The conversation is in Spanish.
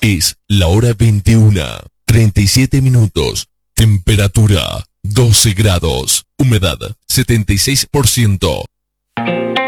Es la hora 21:37. Temperatura 12 grados. Humedad 76%.